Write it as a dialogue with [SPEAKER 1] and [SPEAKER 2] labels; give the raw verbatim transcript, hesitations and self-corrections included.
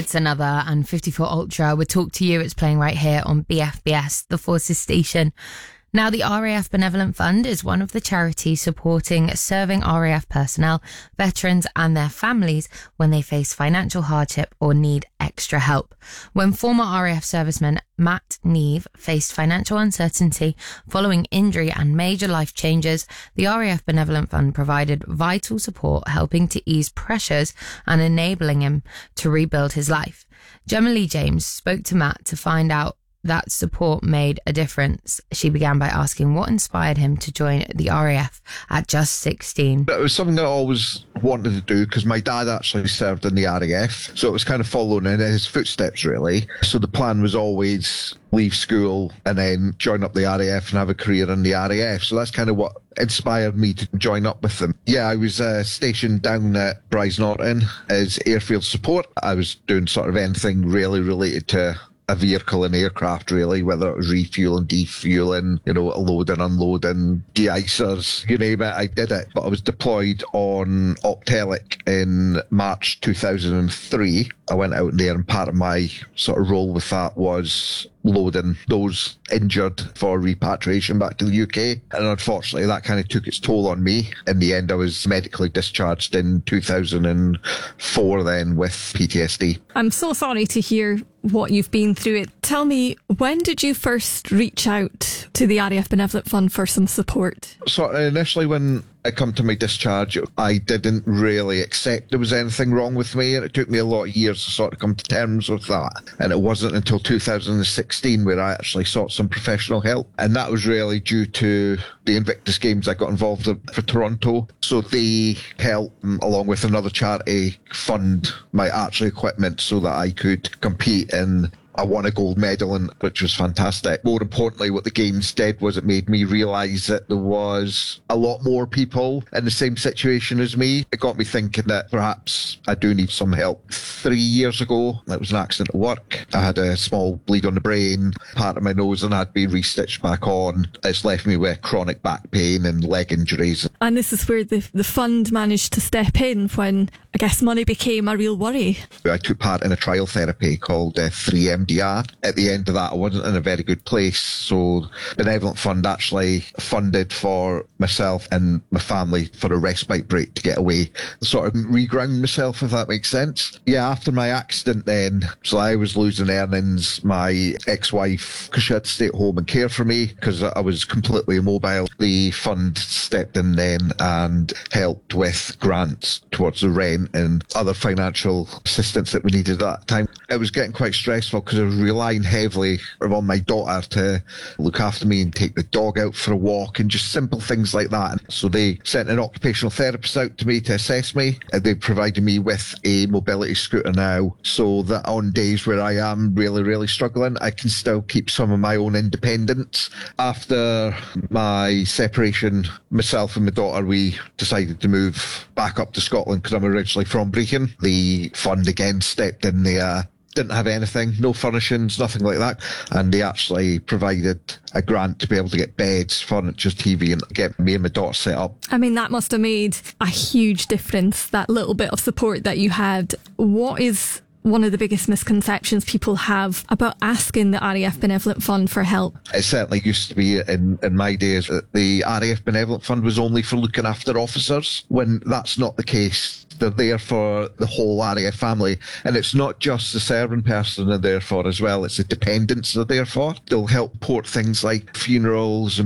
[SPEAKER 1] It's Another and fifty-four Ultra would talk to you. It's playing right here on B F B S, the Forces station. Now, the R A F Benevolent Fund is one of the charities supporting serving R A F personnel, veterans and their families when they face financial hardship or need extra help. When former R A F serviceman Matt Neve faced financial uncertainty following injury and major life changes, the R A F Benevolent Fund provided vital support, helping to ease pressures and enabling him to rebuild his life. Gemma Lee James spoke to Matt to find out that support made a difference. She began by asking what inspired him to join the R A F at just sixteen.
[SPEAKER 2] It was something I always wanted to do because my dad actually served in the R A F, so it was kind of following in his footsteps, really. So the plan was always leave school and then join up the R A F and have a career in the R A F. So that's kind of what inspired me to join up with them. Yeah, I was uh, stationed down at Brize Norton as airfield support. I was doing sort of anything really related to a vehicle and aircraft, really, whether it was refueling, defueling, you know, loading, unloading, de-icers, you name it, I did it. But I was deployed on Optelic in March two thousand three. I went out there and part of my sort of role with that was loading those injured for repatriation back to the U K. And unfortunately, that kind of took its toll on me. In the end, I was medically discharged in two thousand four then with P T S D.
[SPEAKER 3] I'm so sorry to hear what you've been through. It. Tell me, when did you first reach out to the R A F Benevolent Fund for some support?
[SPEAKER 2] So initially when I come to my discharge, I didn't really accept there was anything wrong with me, and it took me a lot of years to sort of come to terms with that. And it wasn't until two thousand sixteen where I actually sought some professional help, and that was really due to the Invictus Games I got involved in for Toronto. So they helped, along with another charity, fund my archery equipment so that I could compete in. I won a gold medal, in, which was fantastic. More importantly, what the Games did was it made me realise that there was a lot more people in the same situation as me. It got me thinking that perhaps I do need some help. Three years ago, it was an accident at work. I had a small bleed on the brain, part of my nose, and I'd been restitched back on. It's left me with chronic back pain and leg injuries.
[SPEAKER 3] And this is where the, the fund managed to step in when, I guess, money became a real worry.
[SPEAKER 2] I took part in a trial therapy called uh, three M D R. At the end of that, I wasn't in a very good place, so Benevolent Fund actually funded for myself and my family for a respite break to get away, sort of reground myself, if that makes sense. Yeah, after my accident then, so I was losing earnings. My ex-wife, because she had to stay at home and care for me because I was completely immobile, the fund stepped in then and helped with grants towards the rent and other financial assistance that we needed at that time. It was getting quite stressful because I was relying heavily on my daughter to look after me and take the dog out for a walk and just simple things like that. So they sent an occupational therapist out to me to assess me. They provided me with a mobility scooter now so that on days where I am really, really struggling, I can still keep some of my own independence. After my separation, myself and my daughter, we decided to move back up to Scotland because I'm originally from Brechin. The fund again stepped in there. Didn't have anything, no furnishings, nothing like that. And they actually provided a grant to be able to get beds, furniture, T V, and get me and my daughter set up.
[SPEAKER 3] I mean, that must have made a huge difference, that little bit of support that you had. What is one of the biggest misconceptions people have about asking the R A F Benevolent Fund for help?
[SPEAKER 2] It certainly used to be in, in my days that the R A F Benevolent Fund was only for looking after officers, when that's not the case. They're there for the whole R A F family. And it's not just the serving person they're there for as well, it's the dependents they're there for. They'll help support things like funerals and